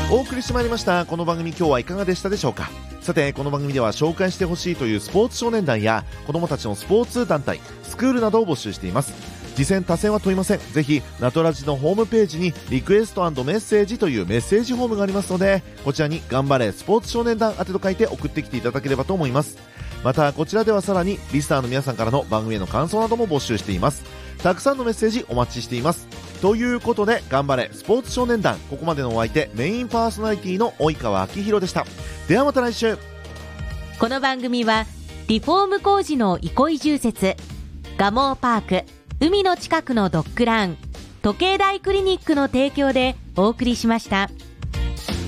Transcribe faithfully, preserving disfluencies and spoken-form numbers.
お送りしてまいりましたこの番組、今日はいかがでしたでしょうか。さて、この番組では紹介してほしいというスポーツ少年団や子どもたちのスポーツ団体、スクールなどを募集しています。次戦多戦は問いません。ぜひナトラジのホームページにリクエスト&メッセージというメッセージフォームがありますので、こちらに頑張れスポーツ少年団宛てと書いて送ってきていただければと思います。またこちらではさらにリスナーの皆さんからの番組への感想なども募集しています。たくさんのメッセージお待ちしています。ということで、頑張れスポーツ少年団、ここまでのお相手、メインパーソナリティの及川明宏でした。ではまた来週。 この番組はリフォーム工事の憩い住設、ガモーパーク、海の近くのドッグラン、時計台クリニックの提供でお送りしました。